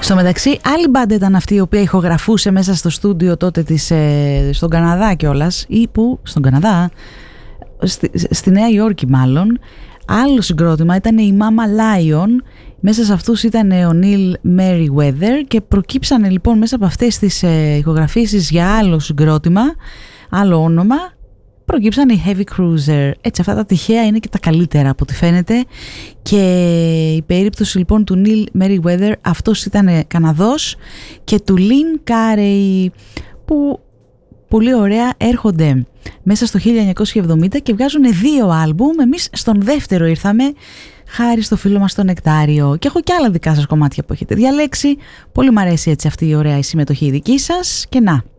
Στο μεταξύ, άλλη μπάντα ήταν αυτή η οποία ηχογραφούσε μέσα στο στούντιο τότε στον Καναδά κιόλας, ή που, στον Καναδά, στη Νέα Υόρκη μάλλον. Άλλο συγκρότημα ήταν η Mama Lion, μέσα σε αυτούς ήταν ο Neil Merriweather και προκύψανε λοιπόν μέσα από αυτές τις ηχογραφήσεις για άλλο συγκρότημα, άλλο όνομα, προκύψαν οι Heavy Cruiser. Έτσι, αυτά τα τυχαία είναι και τα καλύτερα από ό,τι φαίνεται. Και η περίπτωση λοιπόν του Neil Merriweather, αυτός ήταν Καναδός, και του Lynn Carey, που πολύ ωραία έρχονται μέσα στο 1970 και βγάζουν 2 άλμπουμ. Εμείς στον δεύτερο ήρθαμε, χάρη στο φίλο μας τον Νεκτάριο, και έχω και άλλα δικά σας κομμάτια που έχετε διαλέξει. Πολύ μου αρέσει έτσι αυτή η ωραία συμμετοχή δική σας. Και να,